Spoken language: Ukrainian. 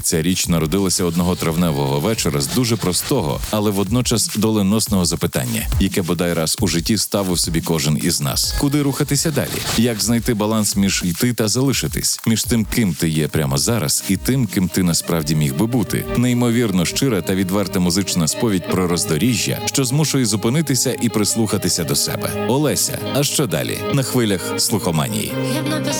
Ця річ народилася одного травневого вечора з дуже простого, але водночас доленосного запитання, яке бодай раз у житті ставив собі кожен із нас. Куди рухатися далі? Як знайти баланс між йти та залишитись? Між тим, ким ти є прямо зараз, і тим, ким ти насправді міг би бути. Неймовірно щира та відверта музична сповідь про роздоріжжя, що змушує зупинитися і прислухатися до себе. Олеся, а що далі? На хвилях слухоманії. Я б написала